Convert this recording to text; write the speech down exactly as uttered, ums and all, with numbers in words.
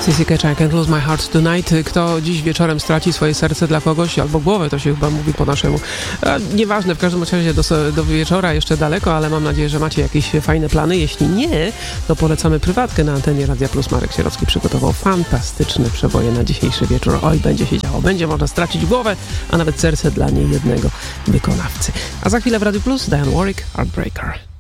Sissy Catch, I Can't Lose My Heart Tonight. Kto dziś wieczorem straci swoje serce dla kogoś, albo głowę, to się chyba mówi po naszemu. A nieważne, w każdym razie do, do wieczora jeszcze daleko, ale mam nadzieję, że macie jakieś fajne plany. Jeśli nie, to polecamy prywatkę na antenie Radia Plus. Marek Sierocki przygotował fantastyczne przeboje na dzisiejszy wieczór. Oj, będzie się działo. Będzie można stracić głowę, a nawet serce dla niejednego wykonawcy. A za chwilę w Radiu Plus Dionne Warwick, Heartbreaker.